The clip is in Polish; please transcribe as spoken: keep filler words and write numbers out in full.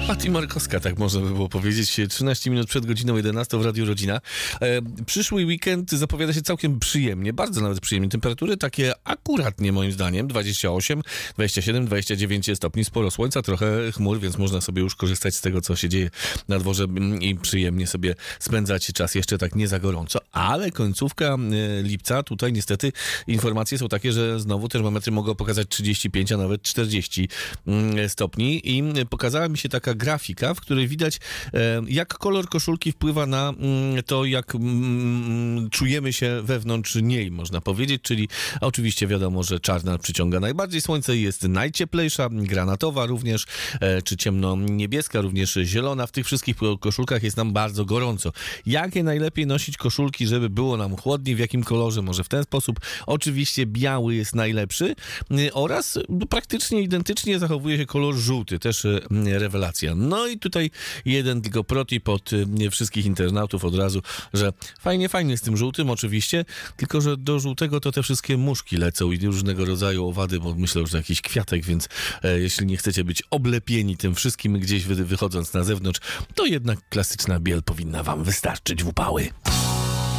Patty Markowska, tak można by było powiedzieć. trzynaście minut przed godziną jedenastą w Radiu Rodzina. E, przyszły weekend zapowiada się całkiem przyjemnie, bardzo nawet przyjemnie. Temperatury takie akuratnie moim zdaniem, dwadzieścia osiem, dwadzieścia siedem, dwadzieścia dziewięć stopni, sporo słońca, trochę chmur, więc można sobie już korzystać z tego, co się dzieje na dworze i przyjemnie sobie spędzać czas jeszcze tak nie za gorąco. Ale końcówka e, lipca, tutaj niestety informacje są takie, że znowu termometry mogą pokazać trzydzieści pięć, a nawet czterdzieści stopni i pokazała mi się taka grafika, w której widać, jak kolor koszulki wpływa na to, jak czujemy się wewnątrz niej, można powiedzieć, czyli oczywiście wiadomo, że czarna przyciąga najbardziej słońce i jest najcieplejsza, granatowa również, czy ciemno-niebieska, również zielona. W tych wszystkich koszulkach jest nam bardzo gorąco. Jakie najlepiej nosić koszulki, żeby było nam chłodniej, w jakim kolorze? Może w ten sposób. Oczywiście biały jest najlepszy oraz praktycznie identycznie zachowuje się kolor żółty, też rewelacja. No i tutaj jeden tylko protip od wszystkich internautów od razu, że fajnie, fajnie z tym żółtym oczywiście, tylko że do żółtego to te wszystkie muszki lecą i różnego rodzaju owady, bo myślę, że to jakiś kwiatek, więc e, jeśli nie chcecie być oblepieni tym wszystkim gdzieś wy, wychodząc na zewnątrz, to jednak klasyczna biel powinna wam wystarczyć w upały.